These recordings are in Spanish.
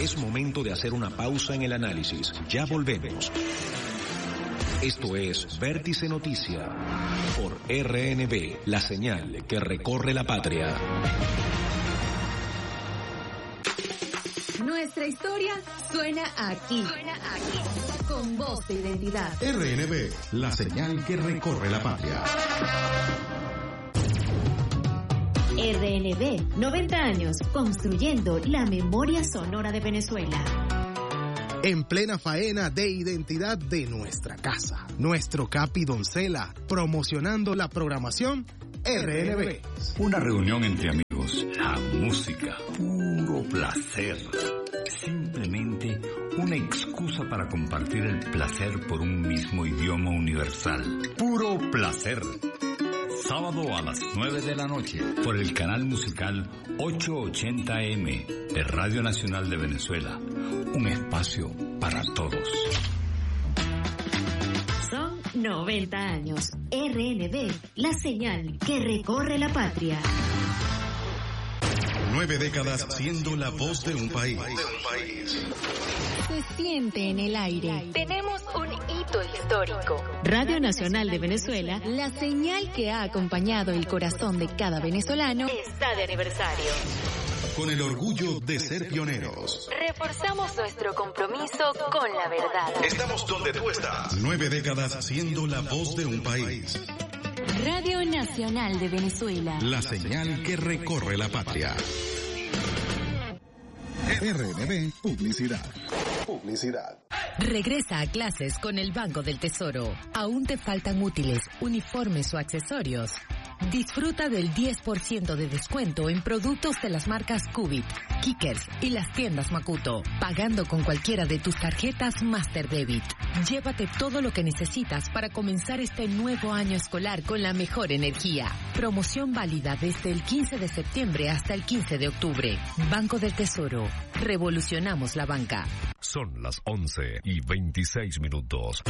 Es momento de hacer una pausa en el análisis. Ya volvemos. Esto es Vértice Noticia por RNB, la señal que recorre la patria. Nuestra historia suena aquí. Con voz de identidad. RNB, la señal que recorre la patria. RNB, 90 años construyendo la memoria sonora de Venezuela. En plena faena de identidad de nuestra casa, nuestro Capi Doncella, promocionando la programación RNB. Una reunión entre amigos, la música, puro placer. Simplemente una excusa para compartir el placer por un mismo idioma universal. Puro placer. Sábado a las 9 de la noche por el canal musical 880M de Radio Nacional de Venezuela. Un espacio para todos. Son 90 años. RNB, la señal que recorre la patria. 9 décadas siendo la voz de un país. Se siente en el aire. Tenemos un hito histórico. Radio Nacional de Venezuela, la señal que ha acompañado el corazón de cada venezolano, está de aniversario. Con el orgullo de ser pioneros. Reforzamos nuestro compromiso con la verdad. Estamos donde tú estás. 9 décadas siendo la voz de un país. Radio Nacional de Venezuela. La señal que recorre la patria. RNB Publicidad. Regresa a clases con el Banco del Tesoro. ¿Aún te faltan útiles, uniformes o accesorios? Disfruta del 10% de descuento en productos de las marcas Cubit, Kickers y las tiendas Makuto, pagando con cualquiera de tus tarjetas Master Debit. Llévate todo lo que necesitas para comenzar este nuevo año escolar con la mejor energía. Promoción válida desde el 15 de septiembre hasta el 15 de octubre. Banco del Tesoro. Revolucionamos la banca. Son las 11:26.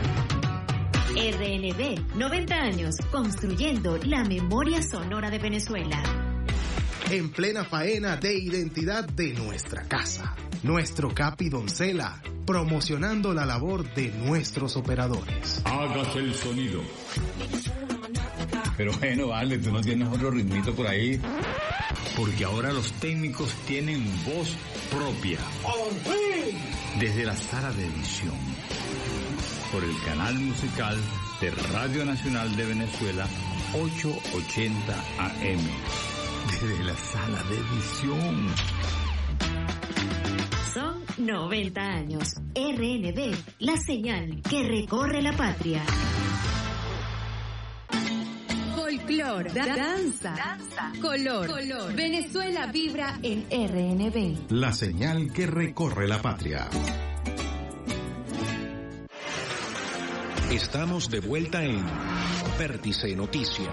RNB, 90 años construyendo la memoria sonora de Venezuela. En plena faena de identidad de nuestra casa, nuestro Capi Doncella, promocionando la labor de nuestros operadores. Hágase el sonido. Pero bueno, vale, tú no tienes otro ritmito por ahí. Porque ahora los técnicos tienen voz propia. Desde la sala de edición. Por el canal musical de Radio Nacional de Venezuela 880 AM. Desde la sala de edición. Son 90 años. RNB, la señal que recorre la patria. Folclor, danza, color. Venezuela vibra en RNB. La señal que recorre la patria. Estamos de vuelta en Vértice Noticia.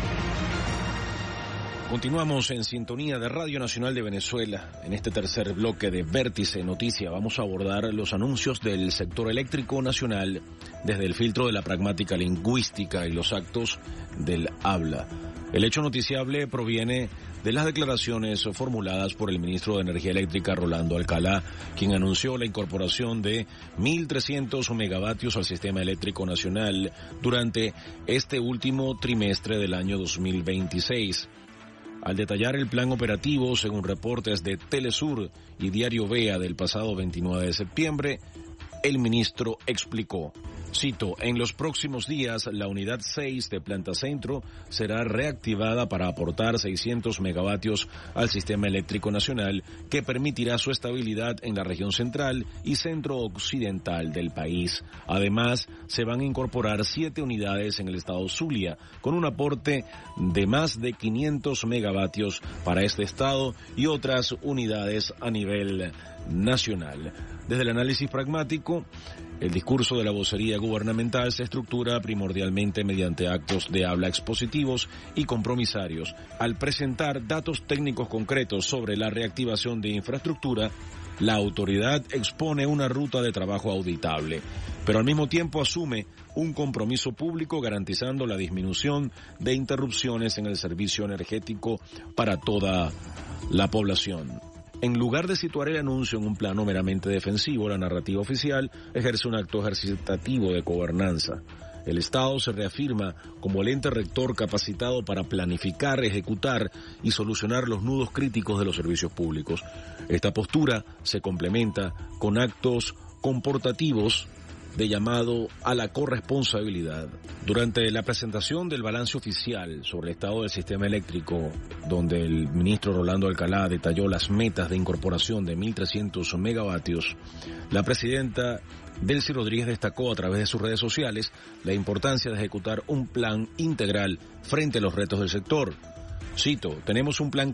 Continuamos en sintonía de Radio Nacional de Venezuela. En este tercer bloque de Vértice Noticia vamos a abordar los anuncios del sector eléctrico nacional desde el filtro de la pragmática lingüística y los actos del habla. El hecho noticiable proviene de las declaraciones formuladas por el ministro de Energía Eléctrica, Rolando Alcalá, quien anunció la incorporación de 1.300 megavatios al sistema eléctrico nacional durante este último trimestre del año 2026. Al detallar el plan operativo, según reportes de Telesur y Diario Vea del pasado 29 de septiembre, el ministro explicó, cito, en los próximos días la unidad 6 de Planta Centro será reactivada para aportar 600 megavatios al sistema eléctrico nacional que permitirá su estabilidad en la región central y centro-occidental del país. Además, se van a incorporar 7 unidades en el estado Zulia con un aporte de más de 500 megavatios para este estado y otras unidades a nivel nacional. Desde el análisis pragmático, el discurso de la vocería gubernamental se estructura primordialmente mediante actos de habla expositivos y compromisarios. Al presentar datos técnicos concretos sobre la reactivación de infraestructura, la autoridad expone una ruta de trabajo auditable, pero al mismo tiempo asume un compromiso público garantizando la disminución de interrupciones en el servicio energético para toda la población. En lugar de situar el anuncio en un plano meramente defensivo, la narrativa oficial ejerce un acto ejercitativo de gobernanza. El Estado se reafirma como el ente rector capacitado para planificar, ejecutar y solucionar los nudos críticos de los servicios públicos. Esta postura se complementa con actos comportativos de llamado a la corresponsabilidad. Durante la presentación del balance oficial sobre el estado del sistema eléctrico, donde el ministro Rolando Alcalá detalló las metas de incorporación de 1.300 megavatios, la presidenta Delcy Rodríguez destacó a través de sus redes sociales la importancia de ejecutar un plan integral frente a los retos del sector. Cito, tenemos un plan